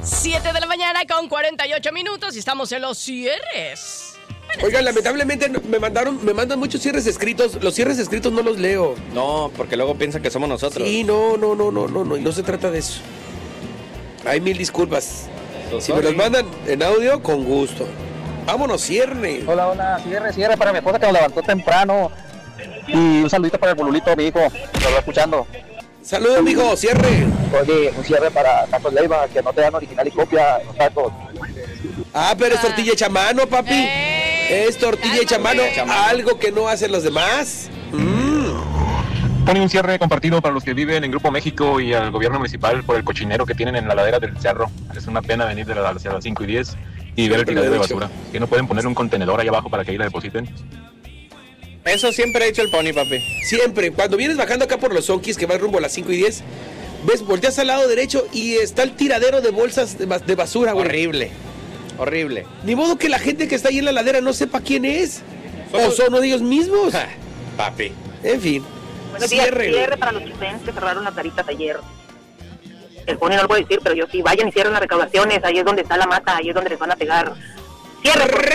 7 de la mañana con 48 minutos y estamos en los cierres. Oigan, lamentablemente me mandan muchos cierres escritos. Los cierres escritos no los leo. No, porque luego piensan que somos nosotros. Sí, no, y no se trata de eso. Hay mil disculpas. Si me los mandan en audio, con gusto. Vámonos, cierre. Hola, cierre para mi esposa que nos levantó temprano. Y un saludito para el bolulito, mi hijo, que nos va escuchando. Saludos, mijo, cierre. Oye, un cierre para Tacos Leiva, que no te dan original y copia los tacos. Ah, pero es tortilla hecha a mano, papi. Es tortilla hecha a mano, algo que no hacen los demás. Pone un cierre compartido para los que viven en Grupo México y al gobierno municipal por el cochinero que tienen en la ladera del cerro. Es una pena venir hacia las 5 y 10 y ver el tiradero de basura. Que no pueden poner un contenedor ahí abajo para que ahí la depositen. Eso siempre ha dicho el Pony, papi. Siempre. Cuando vienes bajando acá por los Zonkis, que va rumbo a las 5 y 10, volteas al lado derecho y está el tiradero de bolsas de basura, güey. Horrible. Ni modo que la gente que está ahí en la ladera no sepa quién es. O son ellos mismos. Papi. En fin. Buenos días, cierre para los chupens que cerraron las garitas ayer. El Pony no lo puede decir, pero yo sí, vayan y cierren las recaudaciones, ahí es donde está la mata, ahí es donde les van a pegar. ¡Cierre por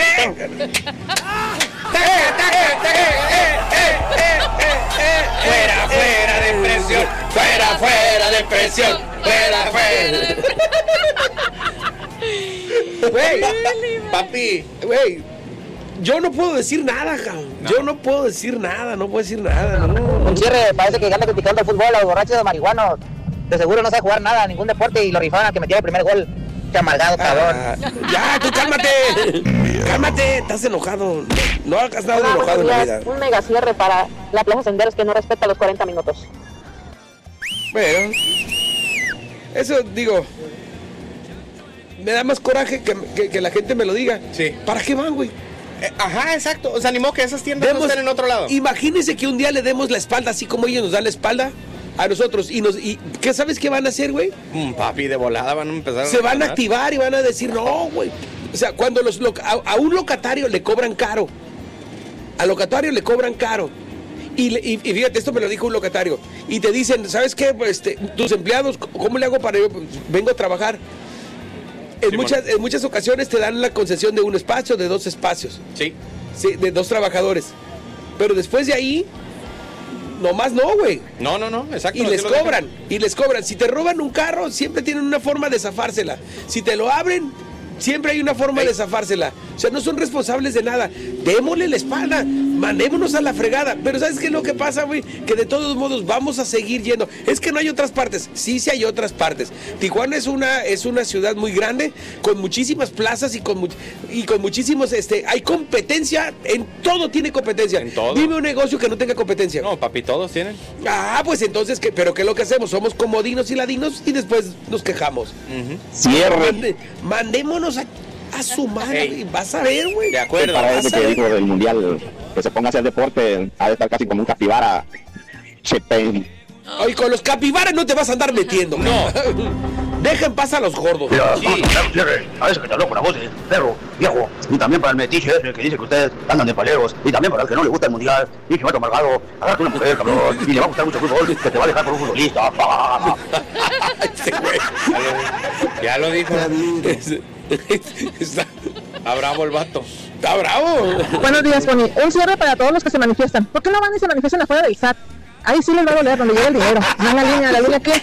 Fuera de presión, fuera de presión, fuera. Güey, papi, güey, yo no puedo decir nada, cabrón. Yo no puedo decir nada, no. Un cierre, parece que gana criticando el fútbol a los borrachos de marihuanos. De seguro no sabe jugar nada, ningún deporte, y lo rifaron a que metiera el primer gol. Qué amargado, cabrón. Ya, tú cálmate, estás enojado. No hagas nada enojado en la vida. Un mega cierre para la Plaza Senderos que no respeta los 40 minutos. Bueno, eso digo, me da más coraje que la gente me lo diga. Sí. ¿Para qué van, güey? Ajá, exacto. O sea, animó que esas tiendas no estén en otro lado. Imagínense que un día le demos la espalda, así como ellos nos dan la espalda a nosotros. ¿Y qué sabes qué van a hacer, güey? Papi, de volada van a empezar Se van a activar y van a decir, no, güey. O sea, cuando a un locatario le cobran caro. Al locatario le cobran caro. Y fíjate, esto me lo dijo un locatario. Y te dicen, ¿sabes qué? Pues, tus empleados, ¿cómo le hago para yo? Pues, vengo a trabajar. En muchas ocasiones te dan la concesión de un espacio, de 2 espacios. Sí. Sí, de 2 trabajadores. Pero después de ahí, nomás no, güey. No, exacto. Y les cobran. Si te roban un carro, siempre tienen una forma de zafársela. Si te lo abren, siempre hay una forma de zafársela. O sea, no son responsables de nada. Démosle la espalda, mandémonos a la fregada. Pero ¿sabes qué es lo que pasa, güey? Que de todos modos vamos a seguir yendo. Es que no hay otras partes. Sí hay otras partes. Tijuana es una ciudad muy grande, con muchísimas plazas y con muchísimos, hay competencia. En todo tiene competencia. En todo. Dime un negocio que no tenga competencia. No, papi, todos tienen. Pues entonces, ¿pero qué es lo que hacemos? Somos comodinos y ladinos y después nos quejamos. Cierre. Mandémonos a su madre, Ey. Vas a ver, güey. De acuerdo. Para eso que dijo del mundial, que se ponga a hacer deporte, ha de estar casi como un capibara. Chepen. Ay, con los capibaras no te vas a andar metiendo. No. Deja en paz a los gordos. A veces que te hablo con la voz de perro, viejo. Y también para el metiche ese que dice que ustedes andan de paleros. Y también para el que no le gusta el mundial. Y que va amargado, agárrate una mujer, cabrón. Y le va a gustar mucho el fútbol, que te va a dejar por un futbolista. Ya lo dijo. Está bravo el vato. Está bravo. Buenos días, Pony. Un cierre para todos los que se manifiestan. ¿Por qué no van y se manifiestan afuera del SAT? Ahí sí les va a doler, donde llega el dinero. No en la línea qué.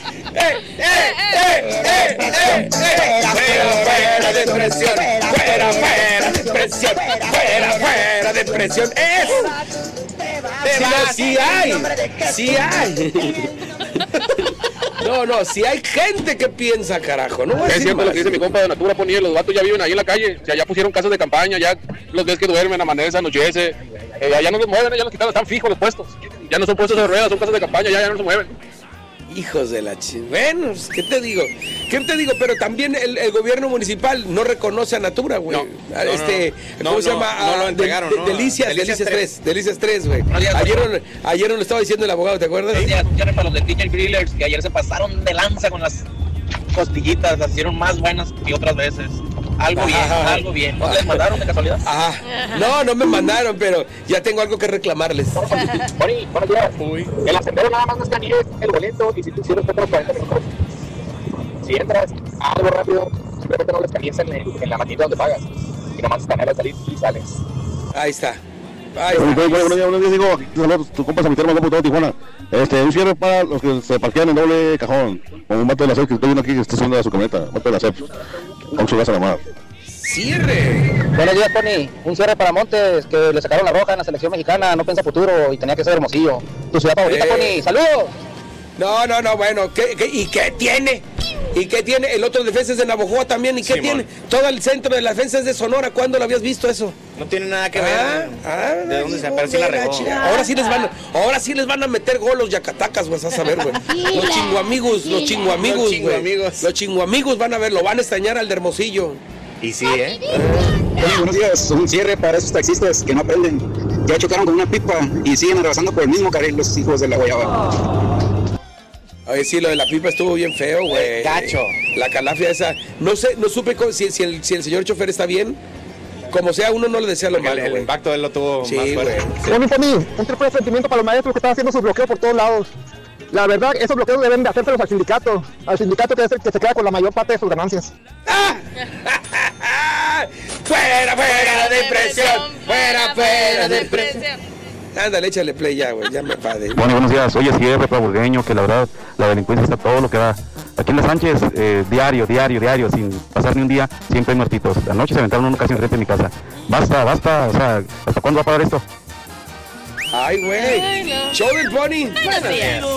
Fuera de presión. Fuera de presión. Fuera de presión. Sí hay. No, si hay gente que piensa, carajo. No Es cierto lo que dice mi compa de Natura, Pony, los vatos ya viven ahí en la calle. O sea, ya pusieron casas de campaña, ya los ves que duermen, amanece, anochece. Ya no se mueven, ya los quitaron, están fijos los puestos. Ya no son puestos de ruedas, son casas de campaña, ya no se mueven. Hijos de la Bueno, ¿qué te digo? Pero también el gobierno municipal no reconoce a Natura, güey. ¿Cómo se llama? No lo entregaron, Delicias 3, güey. Ayer nos lo estaba diciendo el abogado, ¿te acuerdas? Un cierre para los de Teacher Grillers, que ayer se pasaron de lanza con las costillitas, las hicieron más buenas que otras veces. Algo bien. ¿No les mandaron de casualidad? No me mandaron, pero ya tengo algo que reclamarles. Pony, buenos días. El ascendero nada más no escanees el boleto y si tú hicieras otros 40 minutos. Si entras, algo rápido, simplemente no les calientas en la maquinita donde pagas. Y nomás escaneas la salida y sales. Ahí está. Buenos días, digo, saludos, tu compa Samitero, mandó por todo Tijuana. Un cierre para los que se parquean en doble cajón. Como un vato de la CEP que estoy viendo aquí que está subiendo a su camioneta. Un vato de la CEP. Con su gas a la mar. ¡Cierre! Buenos días, Pony. Un cierre para Montes, que le sacaron la roja en la selección mexicana, no piensa futuro y tenía que ser Hermosillo. Tu ciudad favorita, Pony. ¡Saludos! No, bueno, ¿y qué tiene? ¿Y qué tiene? El otro defensa es de Navojoa también, ¿y qué tiene? Todo el centro de la defensa es de Sonora, ¿cuándo lo habías visto eso? No tiene nada que ver. ¿De dónde se apareció la regó? Ahora sí les van a meter gol los yacatacas, güey, vas a ver, güey. Los chinguamigos, güey. Los chinguamigos van a ver, lo van a extrañar al de Hermosillo. Y sí, Buenos días, un cierre para esos taxistas que no aprenden. Ya chocaron con una pipa y siguen arrasando por el mismo carril los hijos de la guayaba. Oye, sí, lo de la pipa estuvo bien feo, güey. Cacho. La calafia esa. No supe si el señor chofer está bien. Como sea, uno no le desea lo malo, el impacto él lo tuvo más fuerte. Bueno, Pony, un triple sentimiento para los maestros que están haciendo su bloqueo por todos lados. La verdad, esos bloqueos deben de hacérselos al sindicato que es el que se queda con la mayor parte de sus ganancias. ¡Fuera depresión! ¡Fuera depresión! Ándale, échale play ya, güey, ya me enfadé. Bueno, buenos días. Oye, cierre para Burgueño, que la verdad, la delincuencia está todo lo que da. Aquí en Las Sánchez, diario, sin pasar ni un día, siempre hay muertitos. Anoche se aventaron uno casi enfrente de mi casa. Basta, o sea, ¿hasta cuándo va a parar esto? Ay, güey. Show del Pony. Buenos días.